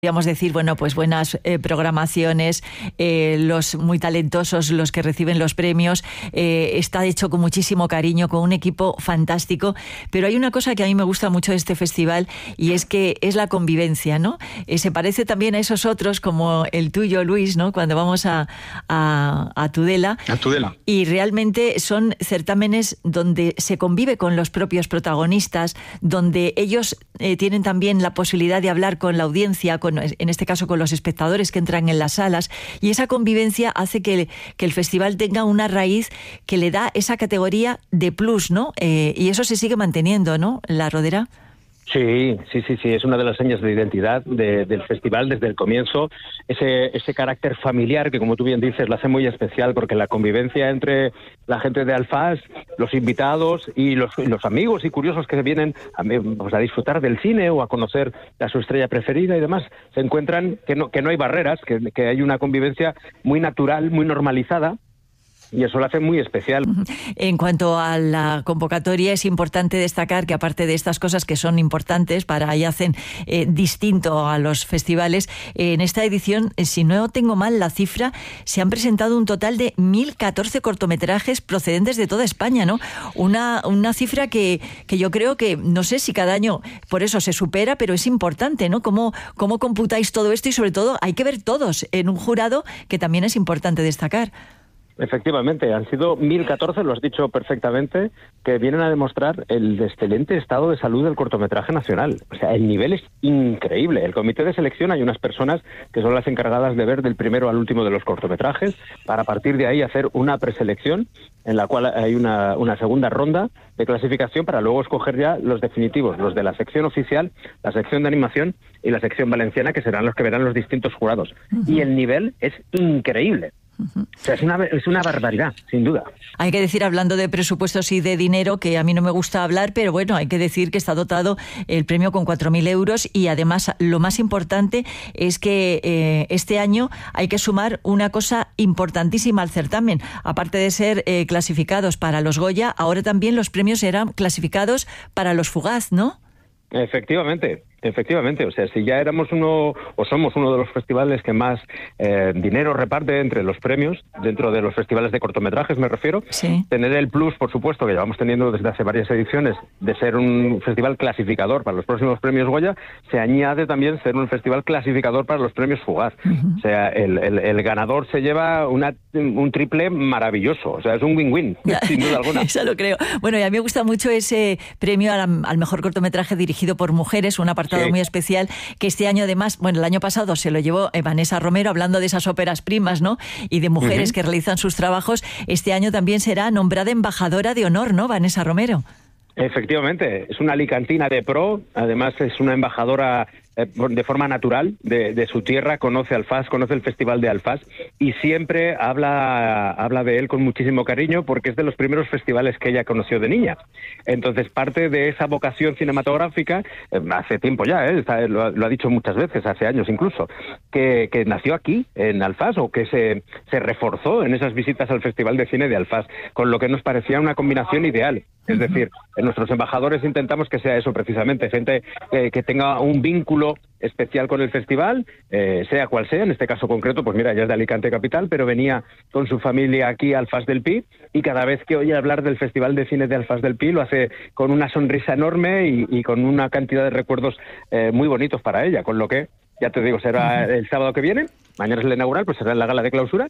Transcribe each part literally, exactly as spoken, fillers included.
Podríamos decir, bueno, pues buenas eh, programaciones, eh, los muy talentosos, los que reciben los premios, eh, está hecho con muchísimo cariño, con un equipo fantástico, pero hay una cosa que a mí me gusta mucho de este festival y es que es la convivencia, ¿no? Eh, se parece también a esos otros, como el tuyo, Luis, ¿no? Cuando vamos a, a, a Tudela. A Tudela. Y realmente son certámenes donde se convive con los propios protagonistas, donde ellos eh, tienen también la posibilidad de hablar con la audiencia, con en este caso con los espectadores que entran en las salas, y esa convivencia hace que, que el festival tenga una raíz que le da esa categoría de plus, ¿no? Eh, y eso se sigue manteniendo, ¿no? La Rodera. Sí, sí, sí, sí, es una de las señas de identidad de, del festival desde el comienzo, ese, ese carácter familiar que, como tú bien dices, lo hace muy especial, porque la convivencia entre la gente de Alfás, los invitados y los, los amigos y curiosos que vienen a, pues, a disfrutar del cine o a conocer a su estrella preferida y demás, se encuentran que no, que no hay barreras, que, que hay una convivencia muy natural, muy normalizada. Y eso lo hace muy especial. En cuanto a la convocatoria, es importante destacar que, aparte de estas cosas que son importantes para y hacen eh, distinto a los festivales, eh, en esta edición, eh, si no tengo mal la cifra, se han presentado un total de mil catorce cortometrajes procedentes de toda España, ¿no? Una, una cifra que, que yo creo que, no sé si cada año por eso se supera, pero es importante, ¿no? ¿Cómo, cómo computáis todo esto? Y sobre todo, hay que ver todos en un jurado, que también es importante destacar. Efectivamente, han sido mil catorce, lo has dicho perfectamente, que vienen a demostrar el excelente estado de salud del cortometraje nacional. O sea, el nivel es increíble. El comité de selección, hay unas personas que son las encargadas de ver del primero al último de los cortometrajes, para a partir de ahí hacer una preselección, en la cual hay una, una segunda ronda de clasificación para luego escoger ya los definitivos, los de la sección oficial, la sección de animación y la sección valenciana, que serán los que verán los distintos jurados. Uh-huh. Y el nivel es increíble. O sea, es una, es una barbaridad, sin duda. Hay que decir, hablando de presupuestos y de dinero, que a mí no me gusta hablar, pero bueno, hay que decir que está dotado el premio con cuatro mil euros, y además lo más importante es que eh, este año hay que sumar una cosa importantísima al certamen. Aparte de ser eh, clasificados para los Goya, ahora también los premios serán clasificados para los Fugaz, ¿no? Efectivamente. Efectivamente, o sea, si ya éramos uno, o somos uno de los festivales que más eh, dinero reparte entre los premios, dentro de los festivales de cortometrajes me refiero, sí. Tener el plus, por supuesto, que llevamos teniendo desde hace varias ediciones, de ser un festival clasificador para los próximos premios Goya, se añade también ser un festival clasificador para los premios Fugaz. Uh-huh. O sea, el, el, el ganador se lleva una, un triple maravilloso, o sea, es un win-win, sin duda alguna. Eso lo creo. Bueno, y a mí me gusta mucho ese premio al, al mejor cortometraje dirigido por mujeres, una parte Sí. muy especial, que este año además, bueno, el año pasado se lo llevó Vanessa Romero, hablando de esas óperas primas, ¿no? Y de mujeres uh-huh. que realizan sus trabajos. Este año también será nombrada embajadora de honor, ¿no? Vanessa Romero. Efectivamente, es una alicantina de pro, además es una embajadora eh, de forma natural de, de su tierra, conoce Alfás, conoce el Festival de Alfás y siempre habla, habla de él con muchísimo cariño, porque es de los primeros festivales que ella conoció de niña. Entonces, parte de esa vocación cinematográfica, eh, hace tiempo ya, eh, está, lo, ha, lo ha dicho muchas veces, hace años incluso, que, que nació aquí, en Alfás, o que se, se reforzó en esas visitas al Festival de Cine de Alfás, con lo que nos parecía una combinación ideal. Es decir, en nuestros embajadores intentamos que sea eso precisamente, gente eh, que tenga un vínculo especial con el festival, eh, sea cual sea. En este caso concreto, pues mira, ella es de Alicante capital, pero venía con su familia aquí a Alfás del Pi, y cada vez que oye hablar del Festival de Cine de Alfás del Pi lo hace con una sonrisa enorme y, y con una cantidad de recuerdos eh, muy bonitos para ella, con lo que, ya te digo, será el sábado que viene, mañana es el inaugural, pues será en la gala de clausura,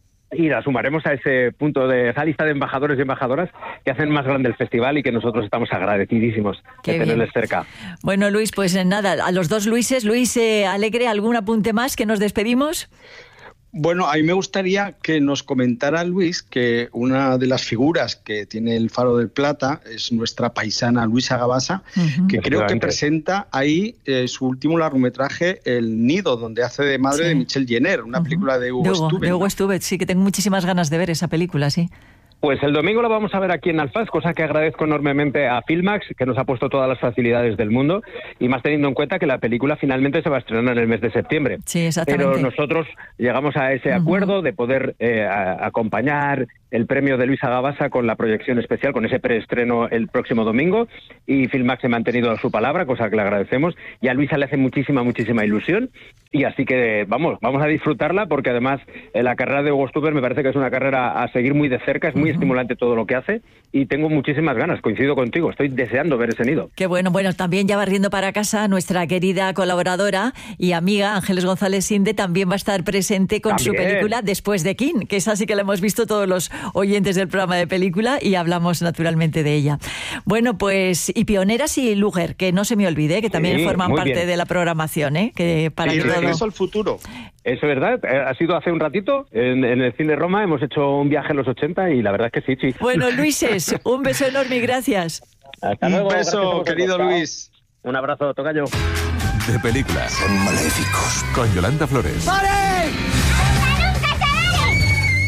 y la sumaremos a ese punto de esa lista de embajadores y embajadoras que hacen más grande el festival y que nosotros estamos agradecidísimos Qué de bien. tenerles cerca. Bueno, Luis, pues nada, a los dos Luises. Luis eh, Alegre, ¿algún apunte más que nos despedimos? Bueno, a mí me gustaría que nos comentara Luis que una de las figuras que tiene el Faro del Plata es nuestra paisana Luisa Gabasa, uh-huh. que creo que presenta ahí eh, su último largometraje, El Nido, donde hace de madre sí. de Michelle Jenner, una uh-huh. película de Hugo, de Hugo Stuvet. De Hugo Stuvet, sí, que tengo muchísimas ganas de ver esa película, sí. Pues el domingo lo vamos a ver aquí en Alfaz, cosa que agradezco enormemente a Filmax, que nos ha puesto todas las facilidades del mundo, y más teniendo en cuenta que la película finalmente se va a estrenar en el mes de septiembre. Sí, exactamente. Pero nosotros llegamos a ese acuerdo uh-huh. de poder eh, a, acompañar el premio de Luis Agabasa con la proyección especial, con ese preestreno el próximo domingo, y Filmax se ha mantenido a su palabra, cosa que le agradecemos, y a Luisa le hace muchísima, muchísima ilusión, y así que vamos, vamos a disfrutarla, porque además eh, la carrera de Hugo Stuber me parece que es una carrera a seguir muy de cerca, es muy uh-huh. estimulante todo lo que hace, y tengo muchísimas ganas, coincido contigo, estoy deseando ver ese nido. Qué bueno, bueno, también ya barriendo para casa, nuestra querida colaboradora y amiga Ángeles González Inde también va a estar presente con ¿También? Su película Después de King, que es así que la hemos visto todos los oyentes del programa de película y hablamos naturalmente de ella. Bueno, pues, y Pioneras y Luger, que no se me olvide, que también sí, forman parte bien. de la programación, ¿eh? Que para y todo... Regreso al Futuro. Eso es verdad, ha sido hace un ratito en, en el Cine Roma, hemos hecho un viaje a los ochenta y la verdad es que sí, sí. Bueno, Luises, un beso enorme y gracias. Hasta luego. Un beso, querido Luis. Un abrazo, tocayo. De película. Son maléficos. Con Yolanda Flores. ¡Pare!